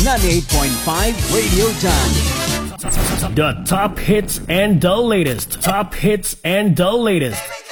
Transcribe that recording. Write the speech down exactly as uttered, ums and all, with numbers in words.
ninety-eight point five Radio Dan. The top hits and the latest. Top hits and the latest.